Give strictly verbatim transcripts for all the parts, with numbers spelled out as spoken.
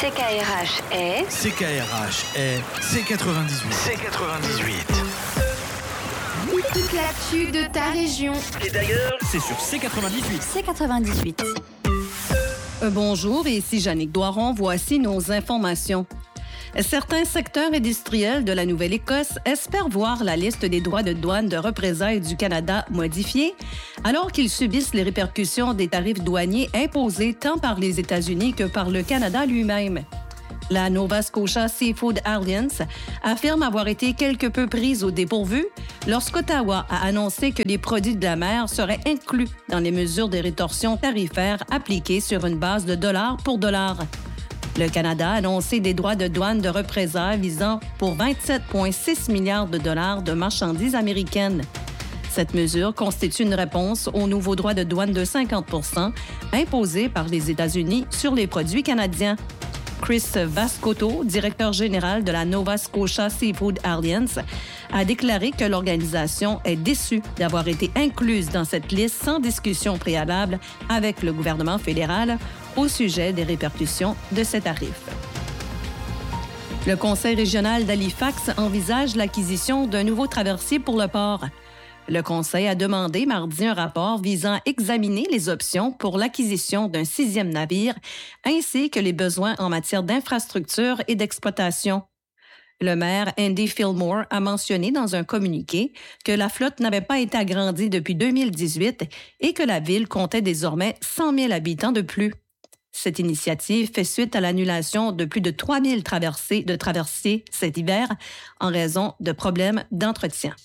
C K R H est... C K R H est C quatre-vingt-dix-huit. C quatre-vingt-dix-huit. Toute l'actu de ta région. Et d'ailleurs, c'est sur C quatre-vingt-dix-huit. C quatre-vingt-dix-huit. Euh, bonjour, ici Jannick Doiron. Voici nos informations. Certains secteurs industriels de la Nouvelle-Écosse espèrent voir la liste des droits de douane de représailles du Canada modifiée, alors qu'ils subissent les répercussions des tarifs douaniers imposés tant par les États-Unis que par le Canada lui-même. La Nova Scotia Seafood Alliance affirme avoir été quelque peu prise au dépourvu lorsqu'Ottawa a annoncé que les produits de la mer seraient inclus dans les mesures de rétorsion tarifaires appliquées sur une base de dollar pour dollar. Le Canada a annoncé des droits de douane de représailles visant pour vingt-sept virgule six milliards de dollars de marchandises américaines. Cette mesure constitue une réponse aux nouveaux droits de douane de cinquante pour cent imposés par les États-Unis sur les produits canadiens. Chris Vascoto, directeur général de la Nova Scotia Seafood Alliance, a déclaré que l'organisation est déçue d'avoir été incluse dans cette liste sans discussion préalable avec le gouvernement fédéral au sujet des répercussions de ces tarifs. Le Conseil régional d'Halifax envisage l'acquisition d'un nouveau traversier pour le port. Le Conseil a demandé mardi un rapport visant à examiner les options pour l'acquisition d'un sixième navire, ainsi que les besoins en matière d'infrastructure et d'exploitation. Le maire Andy Fillmore a mentionné dans un communiqué que la flotte n'avait pas été agrandie depuis deux mille dix-huit et que la ville comptait désormais cent mille habitants de plus. Cette initiative fait suite à l'annulation de plus de trois mille traversées de traversiers cet hiver en raison de problèmes d'entretien.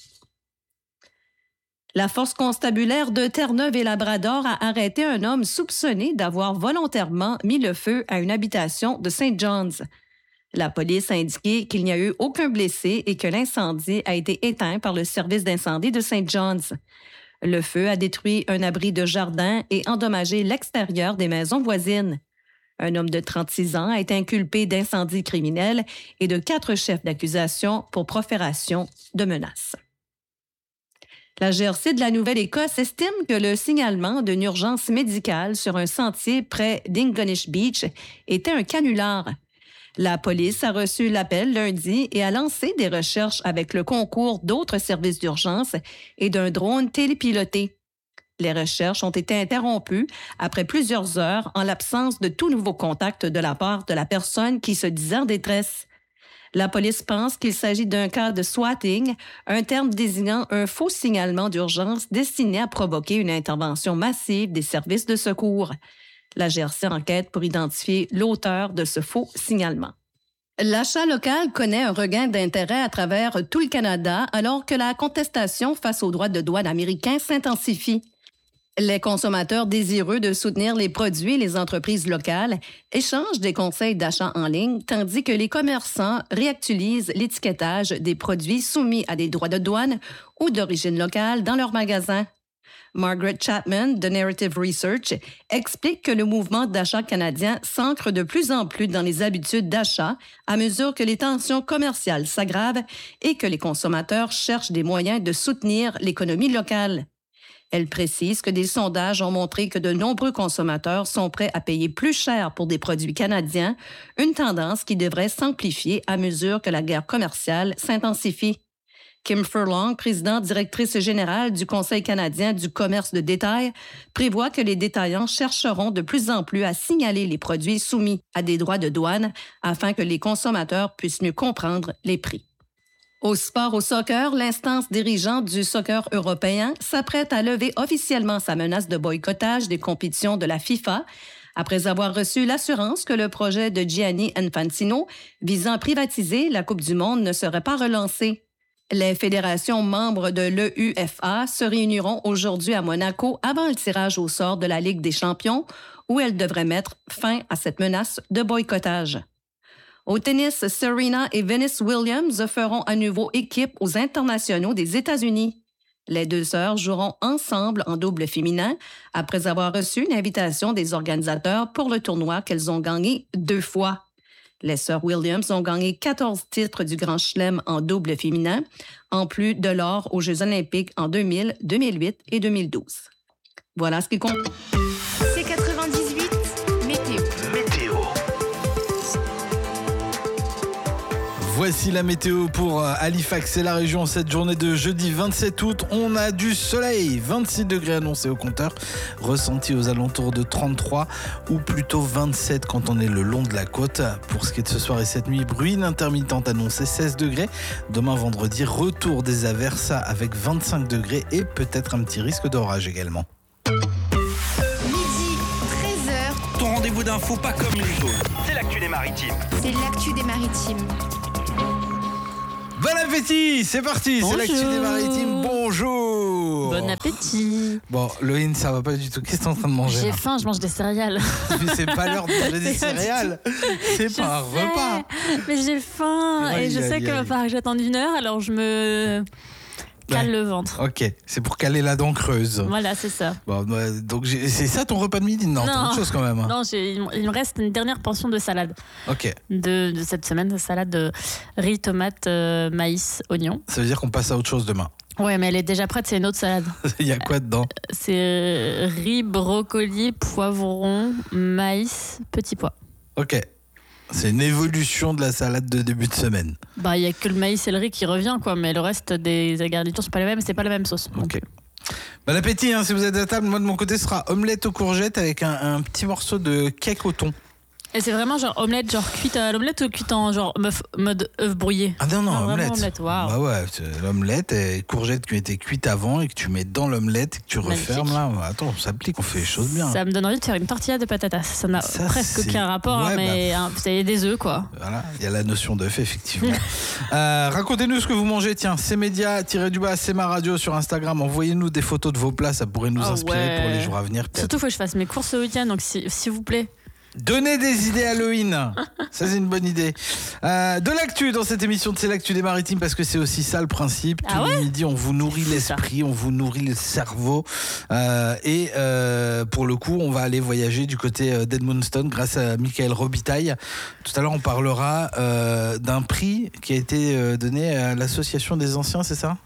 La force constabulaire de Terre-Neuve et Labrador a arrêté un homme soupçonné d'avoir volontairement mis le feu à une habitation de Saint John's. La police a indiqué qu'il n'y a eu aucun blessé et que l'incendie a été éteint par le service d'incendie de Saint John's. Le feu a détruit un abri de jardin et endommagé l'extérieur des maisons voisines. Un homme de trente-six ans a été inculpé d'incendie criminel et de quatre chefs d'accusation pour profération de menaces. La G R C de la Nouvelle-Écosse estime que le signalement d'une urgence médicale sur un sentier près d'Ingonish Beach était un canular. La police a reçu l'appel lundi et a lancé des recherches avec le concours d'autres services d'urgence et d'un drone télépiloté. Les recherches ont été interrompues après plusieurs heures en l'absence de tout nouveau contact de la part de la personne qui se disait en détresse. La police pense qu'il s'agit d'un cas de swatting, un terme désignant un faux signalement d'urgence destiné à provoquer une intervention massive des services de secours. La G R C enquête pour identifier l'auteur de ce faux signalement. L'achat local connaît un regain d'intérêt à travers tout le Canada alors que la contestation face aux droits de douane américains s'intensifie. Les consommateurs désireux de soutenir les produits et les entreprises locales échangent des conseils d'achat en ligne, tandis que les commerçants réactualisent l'étiquetage des produits soumis à des droits de douane ou d'origine locale dans leurs magasins. Margaret Chapman, de Narrative Research, explique que le mouvement d'achat canadien s'ancre de plus en plus dans les habitudes d'achat à mesure que les tensions commerciales s'aggravent et que les consommateurs cherchent des moyens de soutenir l'économie locale. Elle précise que des sondages ont montré que de nombreux consommateurs sont prêts à payer plus cher pour des produits canadiens, une tendance qui devrait s'amplifier à mesure que la guerre commerciale s'intensifie. Kim Furlong, présidente directrice générale du Conseil canadien du commerce de détail, prévoit que les détaillants chercheront de plus en plus à signaler les produits soumis à des droits de douane afin que les consommateurs puissent mieux comprendre les prix. Au sport au soccer, l'instance dirigeante du soccer européen s'apprête à lever officiellement sa menace de boycottage des compétitions de la FIFA après avoir reçu l'assurance que le projet de Gianni Infantino visant à privatiser la Coupe du monde ne serait pas relancé. Les fédérations membres de l'E U F A se réuniront aujourd'hui à Monaco avant le tirage au sort de la Ligue des champions où elles devraient mettre fin à cette menace de boycottage. Au tennis, Serena et Venus Williams feront à nouveau équipe aux internationaux des États-Unis. Les deux sœurs joueront ensemble en double féminin après avoir reçu une invitation des organisateurs pour le tournoi qu'elles ont gagné deux fois. Les sœurs Williams ont gagné quatorze titres du Grand Chelem en double féminin, en plus de l'or aux Jeux olympiques en deux mille, deux mille huit et deux mille douze. Voilà ce qui compte. C quatre-vingt-dix-huit, météo. Météo. voici la météo pour Halifax et la région. Cette journée de jeudi vingt-sept août, on a du soleil. vingt-six degrés annoncés au compteur, ressenti aux alentours de trente-trois ou plutôt vingt-sept quand on est le long de la côte. Pour ce qui est de ce soir et cette nuit, bruine intermittente annoncée seize degrés. Demain vendredi, retour des averses avec vingt-cinq degrés et peut-être un petit risque d'orage également. Midi, treize heures, Ton rendez-vous d'infos pas comme les autres. C'est l'actu des maritimes. c'est l'actu des maritimes. Bon appétit, c'est parti, c'est l'actu des maritimes. Bonjour. Bon appétit. Bon, Loïne, ça va pas du tout. Qu'est-ce que t'es en train de manger J'ai là faim, je mange des céréales. Mais c'est pas l'heure de manger des C'est pas du céréales. C'est Je pas un sais, repas. Mais j'ai faim Aïe, et je sais aïe, qu'il va aïe. falloir que j'attende une heure, alors je me cale Ouais. le ventre. Ok, c'est pour caler la dent creuse. Voilà, c'est ça. Bon, bah, donc j'ai- c'est ça ton repas de midi? Non, t'as Non. autre chose quand même. hein. Non, j'ai- il m- il me reste une dernière portion de salade Ok, de, de cette semaine, de salade de riz, tomate, euh, maïs, oignon. ça veut dire qu'on passe à autre chose demain. Ouais, mais elle est déjà prête, c'est une autre salade. Il y a quoi dedans? C'est euh, riz, brocoli, poivron, maïs, petits pois. Ok, c'est une évolution de la salade de début de semaine. Bah, il y a que le maïs et le riz qui revient, quoi, mais le reste des garnitures, c'est pas les mêmes, c'est pas la même sauce. non Ok. plus. Bon appétit, hein, si vous êtes à table. Moi de mon côté, ce sera omelette aux courgettes avec un, un petit morceau de cake au thon. Et c'est vraiment genre omelette, genre cuite à l'omelette ou cuite en genre meuf, mode œuf brouillé? Ah non, non, Ah, vraiment omelette. omelette, waouh. Bah ouais, c'est l'omelette et courgettes qui ont été cuites avant et que tu mets dans l'omelette et que tu Magnifique. refermes là. Attends, on s'applique, on fait les choses bien. Ça me donne envie de faire une tortilla de patatas. Ça n'a Ça, presque c'est- aucun rapport, ouais, hein, mais hein, c'est des œufs, quoi. Voilà, il y a la notion d'œuf, effectivement. euh, racontez-nous ce que vous mangez. Tiens, c'est média, tiré du bas, c'est ma radio sur Instagram. Envoyez-nous des photos de vos plats, ça pourrait nous Ah inspirer ouais. pour les jours à venir. peut-être. Surtout, il faut que je fasse mes courses ce week-end, donc si- s'il vous plaît. Donnez des idées à Halloween. Ça, c'est une bonne idée. Euh, de l'actu dans cette émission de C'est l'actu des maritimes, parce que c'est aussi ça le principe. Ah Tous ouais les midis, on vous nourrit C'est fou, ça. l'esprit, on vous nourrit le cerveau. Euh, et euh, pour le coup, on va aller voyager du côté euh, d'Edmundston grâce à Michael Robitaille. Tout à l'heure, on parlera euh, d'un prix qui a été euh, donné à l'Association des Anciens, c'est ça?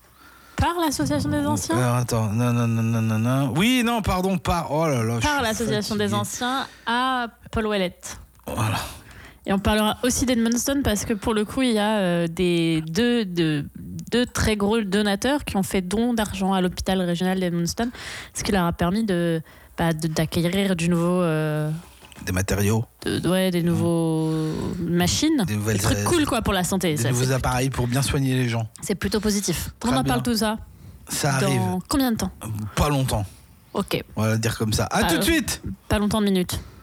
Par l'association des anciens Alors, attends, non, non, non, non, non, non. Oui, non, pardon, par. Oh là là. je Par suis l'association des fatigué. anciens à Paul Ouellette. Voilà. Et on parlera aussi d'Edmundston parce que pour le coup, il y a euh, des deux, deux, deux très gros donateurs qui ont fait don d'argent à l'hôpital régional d'Edmundston, ce qui leur a permis de, bah, de- d'acquérir du nouveau, euh, Des matériaux, de- de- ouais, des nouveaux machines, Des nouvelles- des trucs cool quoi pour la santé. des Ça, nouveaux c'est, appareils pour bien soigner les gens. c'est plutôt positif. Très On en bien. parle tout ça Ça arrive. dans combien de temps? Pas longtemps. Ok, On va le dire comme ça. À Ah, tout de suite. pas longtemps de minutes.